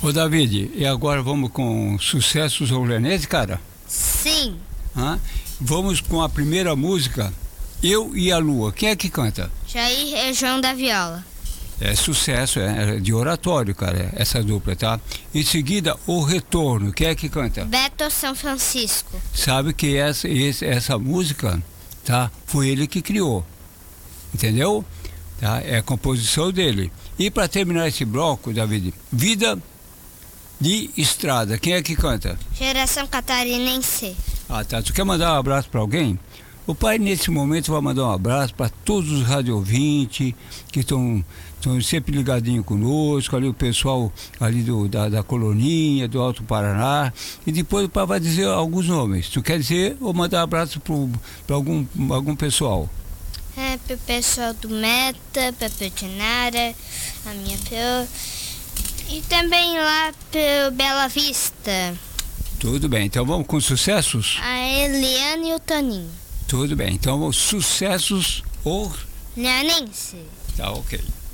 Ô David, e agora vamos com sucessos orleanenses, cara? Sim. Vamos com a primeira música, Eu e a Lua. Quem é que canta? Jair é João da Viola. É sucesso, é de oratório, cara, essa dupla, tá? Em seguida, O Retorno. Quem é que canta? Beto São Francisco. Sabe que essa música, tá? Foi ele que criou, entendeu? Tá? É a composição dele. E para terminar esse bloco, David, Vida de Estrada. Quem é que canta? Geração Catarinense. Tá. Tu quer mandar um abraço para alguém? O pai, nesse momento, vai mandar um abraço para todos os radiovintes que estão sempre ligadinhos conosco, ali o pessoal ali da Coloninha, do Alto Paraná. E depois o pai vai dizer alguns nomes. Tu quer dizer ou mandar um abraço para algum pessoal? Para o pessoal do Meta, para a Tinara, a minha filha. E também lá para Bela Vista. Tudo bem, então vamos com sucessos? A Eliane e o Toninho. Tudo bem, então sucessos Orleanense. Tá, ok.